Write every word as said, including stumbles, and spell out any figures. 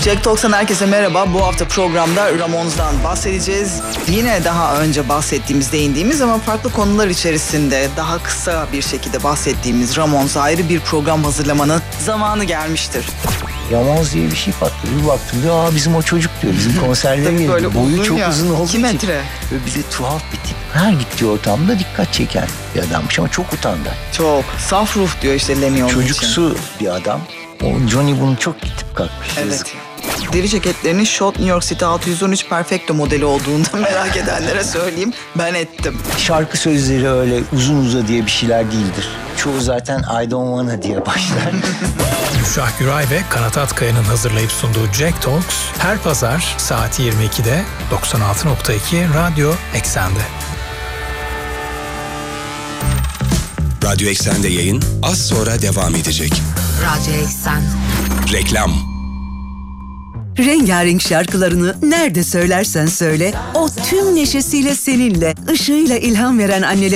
Jack Talks'tan herkese merhaba. Bu hafta programda Ramones'dan bahsedeceğiz. Yine daha önce bahsettiğimiz, değindiğimiz ama farklı konular içerisinde daha kısa bir şekilde bahsettiğimiz Ramones'a ayrı bir program hazırlamanın zamanı gelmiştir. Ramones diye bir şey patladı. Bir baktım diyor, aa bizim o çocuk diyor. Bizim konserlere geliyor. Boyu çok ya, uzun olduğu iki için. metre. Böyle bize tuhaf bir tip. Her gittiği ortamda dikkat çeken bir adammış ama çok utandı. Çok. Saf ruh diyor işte Lemmy onun için. Çocuksu bir adam. O Johnny bunu çok gitip kalkmış. Evet. Yazık. Deri ceketlerinin Schott New York City altı yüz on üç Perfecto modeli olduğunu da merak edenlere söyleyeyim. Ben ettim. Şarkı sözleri öyle uzun uza diye bir şeyler değildir. Çoğu zaten I don't wanna diye başlar. Gülşah Güray ve Kanat Atkaya'nın hazırlayıp sunduğu Jack Talks her pazar saat yirmi ikide doksan altı nokta iki Radyo Eksen'de. Radyo Eksen'de yayın az sonra devam edecek. Radyo Eksen. Reklam. Rengarenk şarkılarını nerede söylersen söyle, o tüm neşesiyle seninle, ışığıyla ilham veren anneler